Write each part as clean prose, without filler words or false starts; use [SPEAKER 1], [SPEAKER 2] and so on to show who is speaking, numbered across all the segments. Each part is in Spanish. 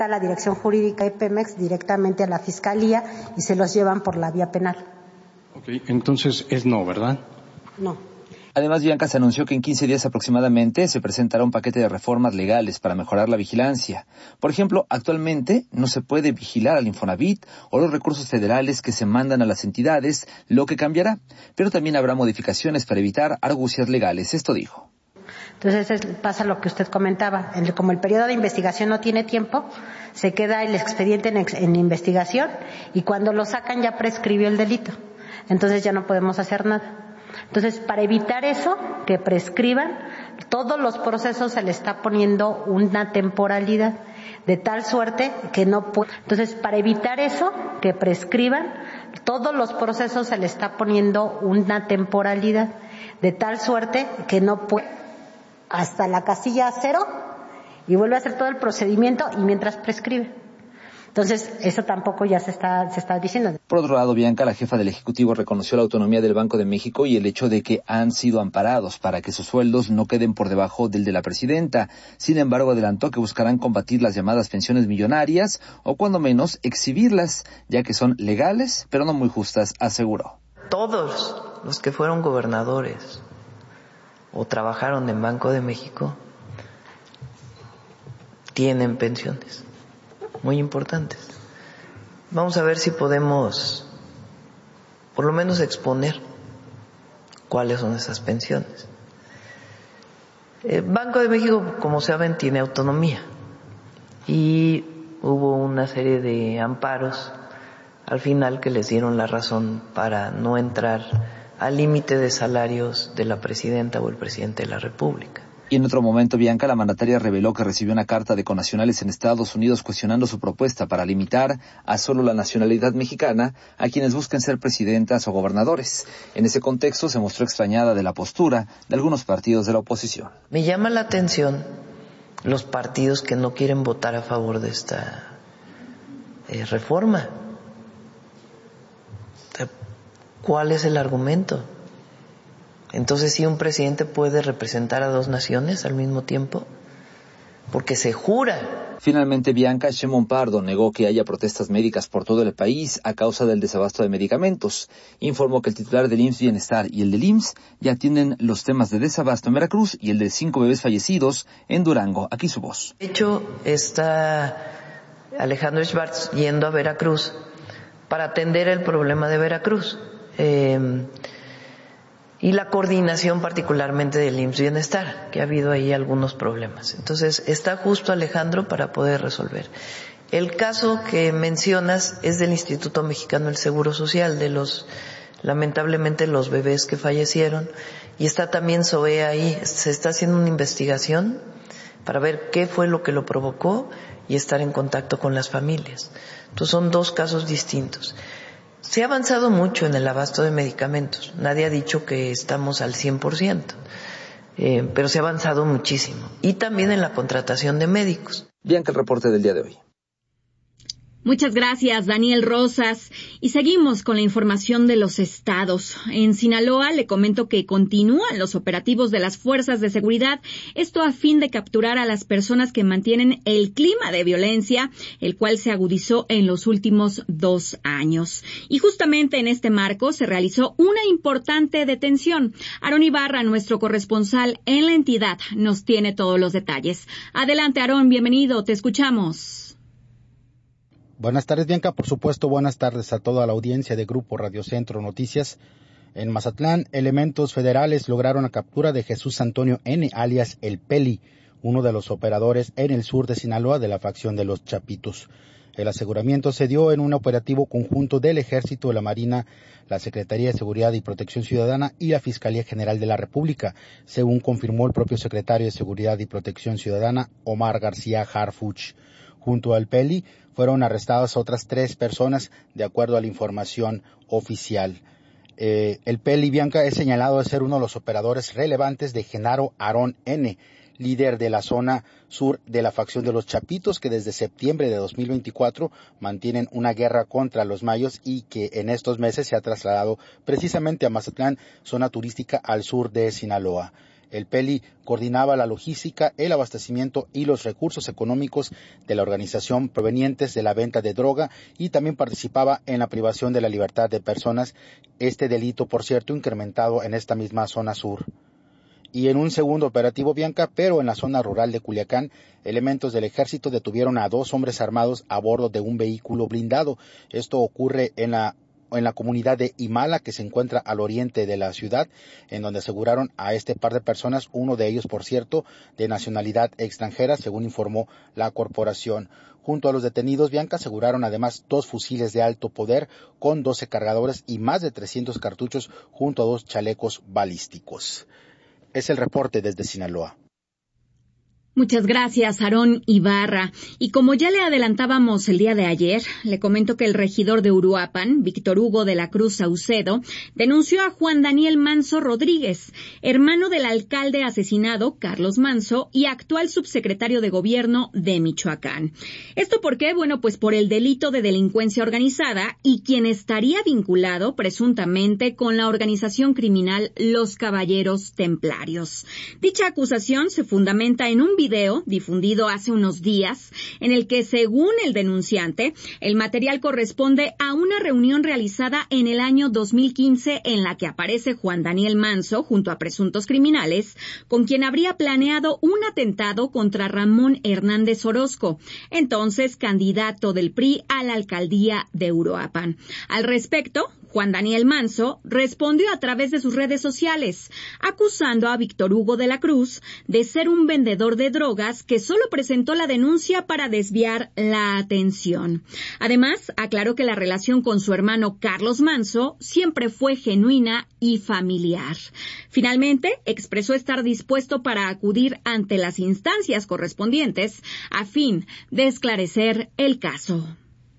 [SPEAKER 1] a la dirección jurídica de Pemex directamente a la Fiscalía y se los llevan por la vía penal.
[SPEAKER 2] Ok, entonces es no, ¿verdad?
[SPEAKER 1] No.
[SPEAKER 3] Además, Bianca se anunció que en 15 días aproximadamente se presentará un paquete de reformas legales para mejorar la vigilancia. Por ejemplo, actualmente no se puede vigilar al Infonavit o los recursos federales que se mandan a las entidades, lo que cambiará. Pero también habrá modificaciones para evitar argucias legales. Esto dijo.
[SPEAKER 1] Entonces pasa lo que usted comentaba, como el periodo de investigación no tiene tiempo, se queda el expediente en investigación y cuando lo sacan ya prescribió el delito, entonces ya no podemos hacer nada. Entonces, para evitar eso, que prescriban, todos los procesos se le está poniendo una temporalidad, de tal suerte que no puede. Entonces, para evitar eso, que prescriban, todos los procesos se le está poniendo una temporalidad, de tal suerte que no puede. Hasta la casilla 0 y vuelve a hacer todo el procedimiento y mientras prescribe. Entonces, eso tampoco ya se está diciendo.
[SPEAKER 3] Por otro lado, Bianca, la jefa del Ejecutivo, reconoció la autonomía del Banco de México y el hecho de que han sido amparados para que sus sueldos no queden por debajo del de la presidenta. Sin embargo, adelantó que buscarán combatir las llamadas pensiones millonarias o, cuando menos, exhibirlas, ya que son legales, pero no muy justas, aseguró.
[SPEAKER 4] Todos los que fueron gobernadores o trabajaron en Banco de México tienen pensiones muy importantes. Vamos a ver si podemos por lo menos exponer cuáles son esas pensiones. Banco de México, como saben, tiene autonomía y hubo una serie de amparos al final que les dieron la razón para no entrar al límite de salarios de la presidenta o el presidente de la República.
[SPEAKER 3] Y en otro momento, Bianca, la mandataria reveló que recibió una carta de connacionales en Estados Unidos cuestionando su propuesta para limitar a solo la nacionalidad mexicana a quienes busquen ser presidentas o gobernadores. En ese contexto se mostró extrañada de la postura de algunos partidos de la oposición.
[SPEAKER 4] Me llama la atención los partidos que no quieren votar a favor de esta reforma. ¿Cuál es el argumento? Entonces, ¿sí un presidente puede representar a dos naciones al mismo tiempo? Porque se jura.
[SPEAKER 3] Finalmente, Bianca, Shimon Pardo negó que haya protestas médicas por todo el país a causa del desabasto de medicamentos. Informó que el titular del IMSS Bienestar y el del IMSS ya tienen los temas de desabasto en Veracruz y el de 5 bebés fallecidos en Durango. Aquí su voz.
[SPEAKER 4] De hecho, está Alejandro Schwartz yendo a Veracruz para atender el problema de Veracruz. Y la coordinación particularmente del IMSS Bienestar, que ha habido ahí algunos problemas. Entonces, está justo Alejandro para poder resolver. El caso que mencionas es del Instituto Mexicano del Seguro Social, de lamentablemente los bebés que fallecieron, y está también SOE ahí. Se está haciendo una investigación para ver qué fue lo que lo provocó y estar en contacto con las familias. Entonces, son dos casos distintos. Se ha avanzado mucho en el abasto de medicamentos. Nadie ha dicho que estamos al 100%, pero se ha avanzado muchísimo. Y también en la contratación de médicos.
[SPEAKER 3] Bianca, el reporte del día de hoy.
[SPEAKER 5] Muchas gracias, Daniel Rosas. Y seguimos con la información de los estados. En Sinaloa le comento que continúan los operativos de las fuerzas de seguridad, esto a fin de capturar a las personas que mantienen el clima de violencia, el cual se agudizó en los últimos 2 años. Y justamente en este marco se realizó una importante detención. Aarón Ibarra, nuestro corresponsal en la entidad, nos tiene todos los detalles. Adelante, Aarón, bienvenido, te escuchamos.
[SPEAKER 6] Buenas tardes, Bianca. Por supuesto, buenas tardes a toda la audiencia de Grupo Radio Centro Noticias. En Mazatlán, elementos federales lograron la captura de Jesús Antonio N., alias El Peli, uno de los operadores en el sur de Sinaloa de la facción de los Chapitos. El aseguramiento se dio en un operativo conjunto del Ejército, la Marina, la Secretaría de Seguridad y Protección Ciudadana y la Fiscalía General de la República, según confirmó el propio secretario de Seguridad y Protección Ciudadana, Omar García Harfuch. Junto al Peli fueron arrestadas otras 3 personas, de acuerdo a la información oficial. El Peli, Bianca, es señalado de ser uno de los operadores relevantes de Genaro Aarón N., líder de la zona sur de la facción de los Chapitos, que desde septiembre de 2024 mantienen una guerra contra los mayos y que en estos meses se ha trasladado precisamente a Mazatlán, zona turística al sur de Sinaloa. El PELI coordinaba la logística, el abastecimiento y los recursos económicos de la organización provenientes de la venta de droga y también participaba en la privación de la libertad de personas, este delito, por cierto, incrementado en esta misma zona sur. Y en un segundo operativo, Bianca, pero en la zona rural de Culiacán, elementos del ejército detuvieron a 2 hombres armados a bordo de un vehículo blindado. Esto ocurre en la comunidad de Imala, que se encuentra al oriente de la ciudad, en donde aseguraron a este par de personas, uno de ellos, por cierto, de nacionalidad extranjera, según informó la corporación. Junto a los detenidos, Bianca, aseguraron además 2 fusiles de alto poder con 12 cargadores y más de 300 cartuchos junto a 2 chalecos balísticos. Es el reporte desde Sinaloa.
[SPEAKER 5] Muchas gracias, Aarón Ibarra. Y como ya le adelantábamos el día de ayer, le comento que el regidor de Uruapan, Víctor Hugo de la Cruz Saucedo, denunció a Juan Daniel Manso Rodríguez, hermano del alcalde asesinado, Carlos Manso, y actual subsecretario de Gobierno de Michoacán. ¿Esto por qué? Bueno, pues por el delito de delincuencia organizada y quien estaría vinculado presuntamente con la organización criminal Los Caballeros Templarios. Dicha acusación se fundamenta en un video difundido hace unos días en el que, según el denunciante, el material corresponde a una reunión realizada en el año 2015 en la que aparece Juan Daniel Manso junto a presuntos criminales con quien habría planeado un atentado contra Ramón Hernández Orozco, entonces candidato del PRI a la alcaldía de Uruapan. Al respecto, Juan Daniel Manso respondió a través de sus redes sociales, acusando a Víctor Hugo de la Cruz de ser un vendedor de drogas que solo presentó la denuncia para desviar la atención. Además, aclaró que la relación con su hermano Carlos Manso siempre fue genuina y familiar. Finalmente, expresó estar dispuesto para acudir ante las instancias correspondientes a fin de esclarecer el caso.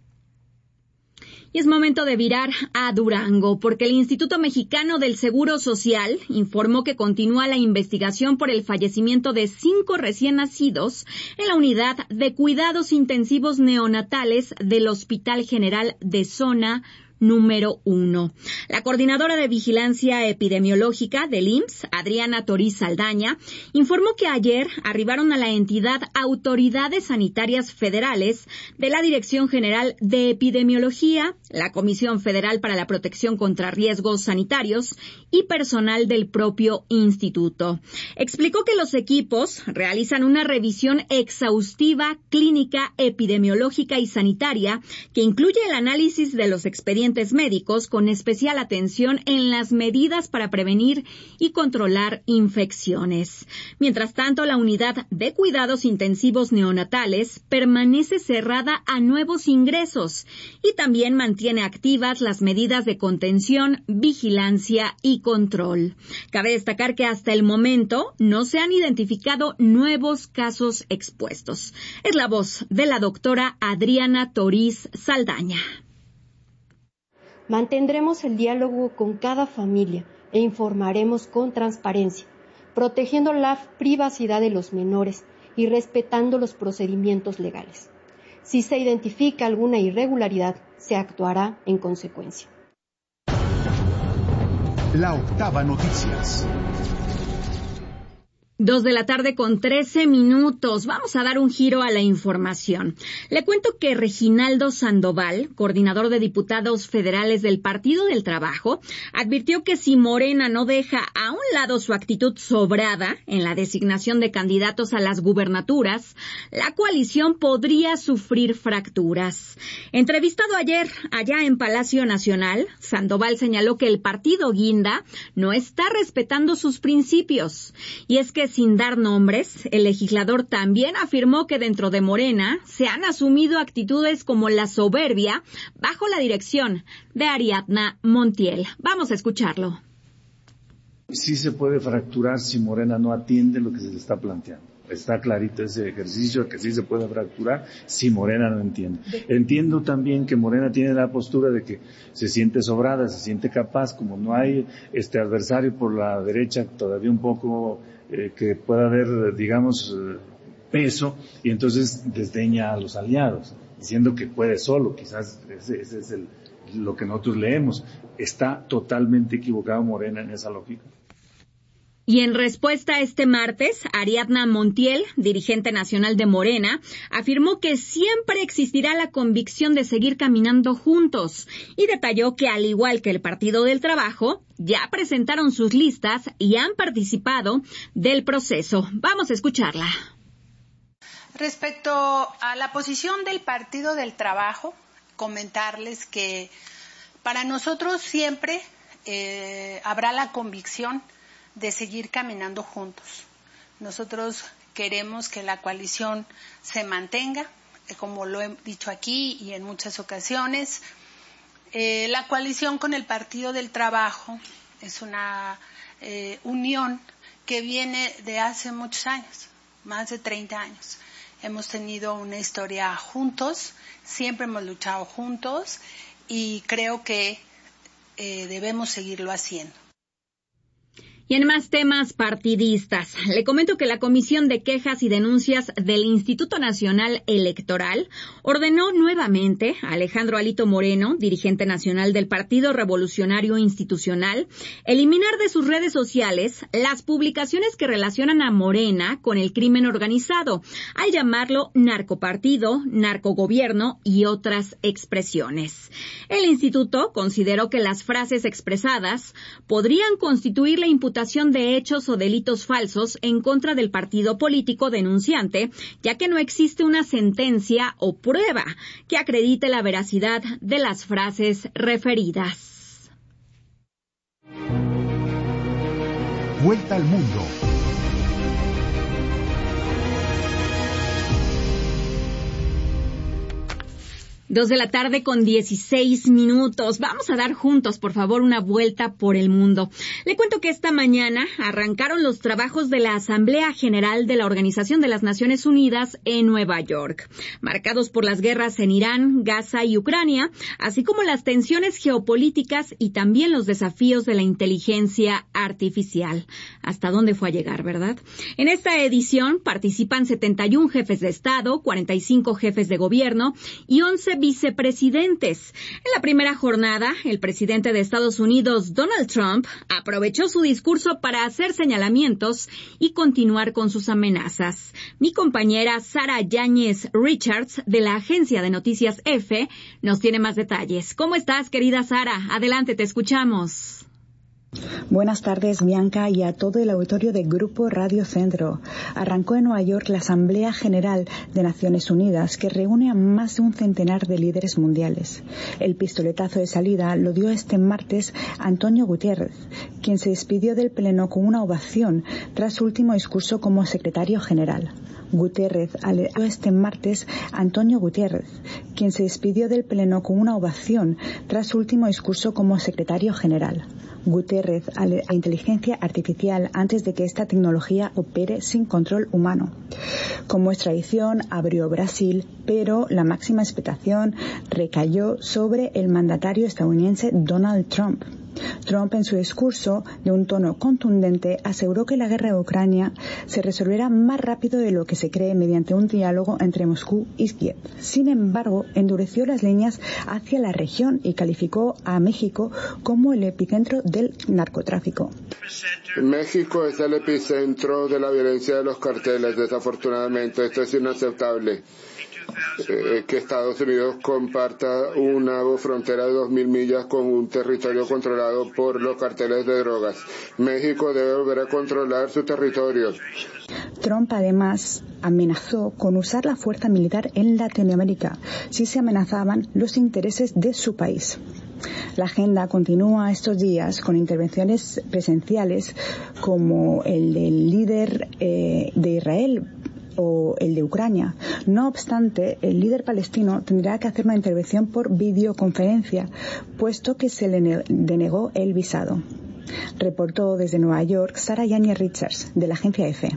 [SPEAKER 5] Y es momento de virar a Durango, porque el Instituto Mexicano del Seguro Social informó que continúa la investigación por el fallecimiento de 5 recién nacidos en la unidad de cuidados intensivos neonatales del Hospital General de Zona número 1. La coordinadora de vigilancia epidemiológica del IMSS, Adriana Toriz Saldaña, informó que ayer arribaron a la entidad autoridades sanitarias federales de la Dirección General de Epidemiología, la Comisión Federal para la Protección contra Riesgos Sanitarios y personal del propio instituto. Explicó que los equipos realizan una revisión exhaustiva, clínica, epidemiológica y sanitaria que incluye el análisis de los expedientes médicos con especial atención en las medidas para prevenir y controlar infecciones. Mientras tanto, la unidad de cuidados intensivos neonatales permanece cerrada a nuevos ingresos y también mantiene activas las medidas de contención, vigilancia y control. Cabe destacar que hasta el momento no se han identificado nuevos casos expuestos. Es la voz de la doctora Adriana Toriz Saldaña.
[SPEAKER 7] Mantendremos el diálogo con cada familia e informaremos con transparencia, protegiendo la privacidad de los menores y respetando los procedimientos legales. Si se identifica alguna irregularidad, se actuará en consecuencia.
[SPEAKER 8] La Octava Noticias.
[SPEAKER 5] 2:13 p.m. Vamos a dar un giro a la información. Le cuento que Reginaldo Sandoval, coordinador de diputados federales del Partido del Trabajo, advirtió que si Morena no deja a un lado su actitud sobrada en la designación de candidatos a las gubernaturas, la coalición podría sufrir fracturas. Entrevistado ayer allá en Palacio Nacional, Sandoval señaló que el partido guinda no está respetando sus principios. Y es que sin dar nombres, el legislador también afirmó que dentro de Morena se han asumido actitudes como la soberbia bajo la dirección de Ariadna Montiel. Vamos a escucharlo.
[SPEAKER 9] Sí se puede fracturar si Morena no atiende lo que se le está planteando. Está clarito ese ejercicio, que sí se puede fracturar si Morena no entiende. Entiendo también que Morena tiene la postura de que se siente sobrada, se siente capaz, como no hay adversario por la derecha todavía un poco que pueda haber, digamos, peso, y entonces desdeña a los aliados, diciendo que puede solo. Quizás ese es lo que nosotros leemos. Está totalmente equivocado Morena en esa lógica.
[SPEAKER 5] Y en respuesta este martes, Ariadna Montiel, dirigente nacional de Morena, afirmó que siempre existirá la convicción de seguir caminando juntos y detalló que, al igual que el Partido del Trabajo, ya presentaron sus listas y han participado del proceso. Vamos a escucharla.
[SPEAKER 10] Respecto a la posición del Partido del Trabajo, comentarles que para nosotros siempre habrá la convicción de seguir caminando juntos. Nosotros queremos que la coalición se mantenga, como lo he dicho aquí y en muchas ocasiones. La coalición con el Partido del Trabajo es una unión que viene de hace muchos años, más de 30 años. Hemos tenido una historia juntos, siempre hemos luchado juntos y creo que debemos seguirlo haciendo.
[SPEAKER 5] Y en más temas partidistas, le comento que la Comisión de Quejas y Denuncias del Instituto Nacional Electoral ordenó nuevamente a Alejandro Alito Moreno, dirigente nacional del Partido Revolucionario Institucional, eliminar de sus redes sociales las publicaciones que relacionan a Morena con el crimen organizado, al llamarlo narcopartido, narcogobierno y otras expresiones. El instituto consideró que las frases expresadas podrían constituir la imputación de hechos o delitos falsos en contra del partido político denunciante, ya que no existe una sentencia o prueba que acredite la veracidad de las frases referidas.
[SPEAKER 8] Vuelta al mundo.
[SPEAKER 5] 2:16 p.m. Vamos a dar juntos, por favor, una vuelta por el mundo. Le cuento que esta mañana arrancaron los trabajos de la Asamblea General de la Organización de las Naciones Unidas en Nueva York, marcados por las guerras en Irán, Gaza y Ucrania, así como las tensiones geopolíticas y también los desafíos de la inteligencia artificial. ¿Hasta dónde fue a llegar, verdad? En esta edición participan 71 jefes de Estado, 45 jefes de gobierno y 11 vicepresidentes. En la primera jornada, el presidente de Estados Unidos, Donald Trump, aprovechó su discurso para hacer señalamientos y continuar con sus amenazas. Mi compañera Sara Yáñez Richards, de la agencia de noticias EFE, nos tiene más detalles. ¿Cómo estás, querida Sara? Adelante, te escuchamos.
[SPEAKER 11] Buenas tardes, Bianca, y a todo el auditorio de Grupo Radio Centro. Arrancó en Nueva York la Asamblea General de Naciones Unidas, que reúne a más de un centenar de líderes mundiales. El pistoletazo de salida lo dio este martes Antonio Guterres, quien se despidió del Pleno con una ovación tras su último discurso como secretario general. Antonio Guterres, quien se despidió del Pleno con una ovación tras su último discurso como secretario general. Guterres a la inteligencia artificial antes de que esta tecnología opere sin control humano. Como es tradición, abrió Brasil, pero la máxima expectación recayó sobre el mandatario estadounidense Donald Trump. Trump, en su discurso, de un tono contundente, aseguró que la guerra de Ucrania se resolverá más rápido de lo que se cree mediante un diálogo entre Moscú y Kiev. Sin embargo, endureció las líneas hacia la región y calificó a México como el epicentro del narcotráfico.
[SPEAKER 12] México es el epicentro de la violencia de los carteles. Desafortunadamente, esto es inaceptable. Que Estados Unidos comparta una frontera de 2.000 millas con un territorio controlado por los carteles de drogas. México debe volver a controlar su territorio.
[SPEAKER 11] Trump además amenazó con usar la fuerza militar en Latinoamérica si se amenazaban los intereses de su país. La agenda continúa estos días con intervenciones presenciales como el del líder de Israel o el de Ucrania. No obstante, el líder palestino tendrá que hacer una intervención por videoconferencia, puesto que se le denegó el visado. Reportó desde Nueva York Sara Yáñez Richards, de la agencia EFE.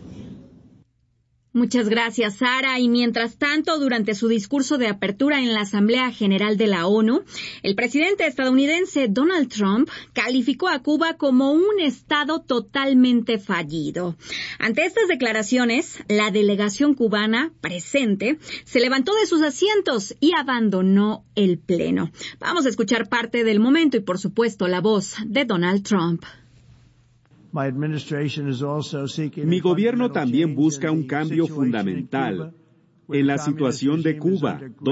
[SPEAKER 5] Muchas gracias, Sara. Y mientras tanto, durante su discurso de apertura en la Asamblea General de la ONU, el presidente estadounidense Donald Trump calificó a Cuba como un estado totalmente fallido. Ante estas declaraciones, la delegación cubana presente se levantó de sus asientos y abandonó el Pleno. Vamos a escuchar parte del momento y, por supuesto, la voz de Donald Trump.
[SPEAKER 13] Mi gobierno también busca un cambio fundamental en la situación de Cuba,